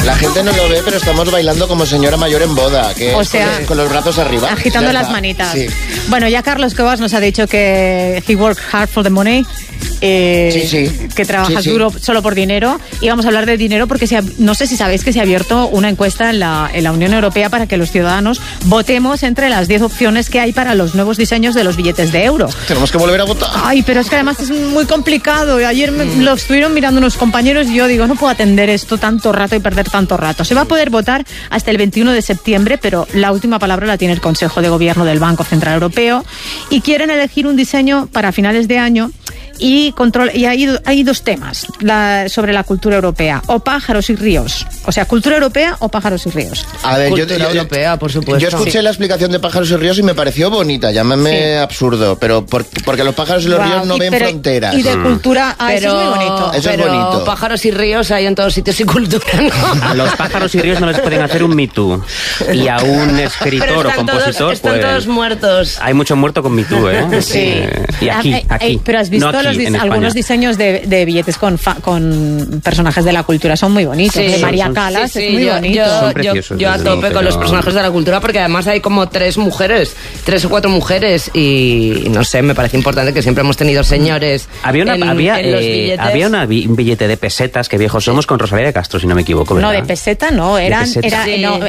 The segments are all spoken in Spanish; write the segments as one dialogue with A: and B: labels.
A: La gente no lo ve, pero estamos bailando como señora mayor en boda, que
B: o
A: es
B: sea,
A: con los brazos arriba.
B: Agitando las manitas.
A: Sí.
B: Bueno, ya Carlos Cuevas nos ha dicho que he worked hard for the money. Que trabajas duro solo por dinero. Y vamos a hablar de dinero porque no sé si sabéis que se ha abierto una encuesta en la Unión Europea para que los ciudadanos votemos entre las 10 opciones que hay para los nuevos diseños de los billetes de euro.
A: Tenemos que volver a votar.
B: Ay, pero es que además es muy complicado. Ayer lo estuvieron mirando unos compañeros y yo digo, no puedo atender esto tanto rato y perder tanto rato. Se va a poder votar hasta el 21 de septiembre, pero la última palabra la tiene el Consejo de Gobierno del Banco Central Europeo y quieren elegir un diseño para finales de año. Y hay dos temas sobre la cultura europea, o pájaros y ríos. O sea, cultura europea o pájaros y ríos.
A: A ver,
C: cultura europea, por supuesto.
A: Yo escuché la explicación de pájaros y ríos y me pareció bonita, llámame absurdo, pero porque los pájaros y los ríos no ven fronteras.
B: Y de cultura, eso es muy bonito.
A: Eso es bonito.
C: Pájaros y ríos hay en todos sitios y cultura, ¿no?
D: A los pájaros y ríos no les pueden hacer un Me Too. Y a un escritor o compositor,
C: están todos muertos.
D: Hay mucho muerto con Me Too, ¿eh?
B: Sí.
D: Y aquí.
B: Pero has visto
D: no
B: algunos diseños de billetes con personajes de la cultura son muy bonitos.
C: Sí,
B: de María Callas es muy bonito.
D: Son preciosos,
C: yo a tope con los personajes de la cultura porque además hay como 3 o 4 mujeres y no sé, me parece importante que siempre hemos tenido señores
D: había
C: en los billetes.
D: Había un billete de pesetas, que viejos somos, con Rosalía de Castro, si no me equivoco, ¿verdad?
B: No, de peseta no, de peseta.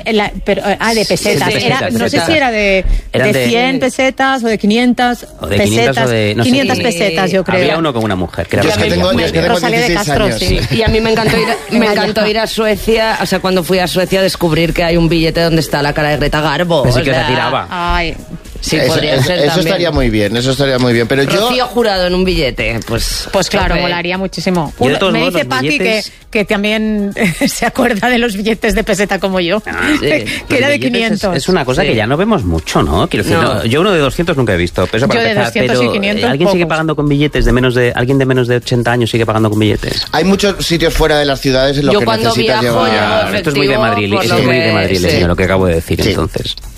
B: De pesetas. No sé si era de 100 pesetas o de 500 pesetas. 500 pesetas, yo creo.
D: Había uno con una mujer, que era
A: yo es que tengo
B: Rosalía de
A: 16
B: Castro,
A: años.
B: sí.
C: Y a mí me encantó ir a Suecia, o sea, cuando fui a Suecia descubrir que hay un billete donde está la cara de Greta Garbo.
D: Pensé que la tiraba.
B: Ay.
C: Sí, podría ser
A: eso
C: también.
A: estaría muy bien, pero
C: Rocío Jurado en un billete, pues
B: claro, molaría muchísimo.
D: Me
B: dice Paqui que también se acuerda de los billetes de peseta como yo, que era de 500.
D: Es una cosa que ya no vemos mucho, ¿no? Quiero decir, yo uno de 200 nunca he visto. Eso para
B: yo de
D: empezar,
B: 200 y 500
D: ¿alguien
B: pocos.
D: sigue pagando con billetes alguien de menos de 80 años sigue pagando con billetes?
A: hay muchos sitios fuera de las ciudades en los
C: Yo
A: que
C: cuando
A: necesitas
C: viajo,
A: llevar.
D: Esto es muy de Madrid,
C: por lo
D: lo que acabo de decir, entonces.